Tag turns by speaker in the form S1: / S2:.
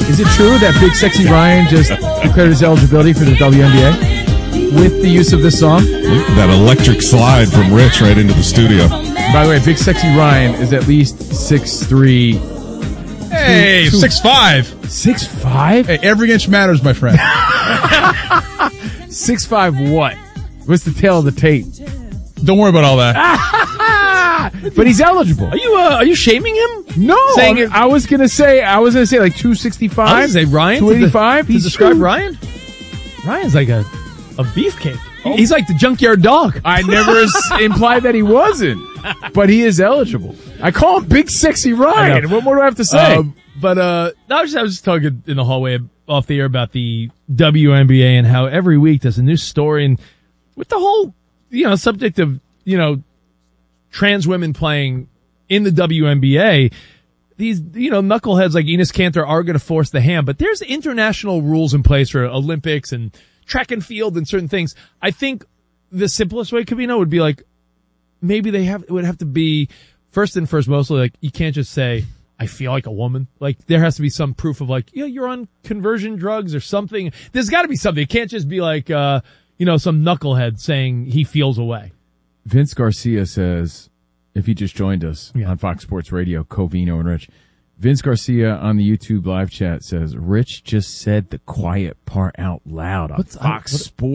S1: Is it true that Big Sexy Ryan just declared his eligibility for the WNBA with the use of this song?
S2: That electric slide from Rich right into the studio.
S1: By the way, Big Sexy Ryan is at least 6'3".
S3: Hey, 6'5".
S1: 6'5"?
S3: Hey, every inch matters, my friend.
S1: 6'5" what? What's the tail of the tape?
S3: Don't worry about all that.
S1: But he's eligible.
S4: Are you shaming him?
S1: No, I was gonna say like 265.
S4: I was gonna say Ryan
S1: 285
S4: to describe Ryan. Ryan's like a beefcake. He's like the junkyard dog.
S1: I never implied that he wasn't, but he is eligible. I call him Big Sexy Ryan. What more do I have to say?
S4: I was just talking in the hallway off the air about the WNBA and how every week there's a new story, and with the whole subject of trans women playing in the WNBA, these knuckleheads like Enes Kanter are going to force the hand, but there's international rules in place for Olympics and track and field and certain things. I think the simplest way, Covino, would be like maybe it would have to be first and first mostly like you can't just say I feel like a woman. Like there has to be some proof of like you're on conversion drugs or something. There's got to be something. It can't just be like some knucklehead saying he feels away.
S1: Vince Garcia says, if he just joined us on Fox Sports Radio, Covino and Rich, Vince Garcia on the YouTube live chat says, Rich just said the quiet part out loud on Fox Sports.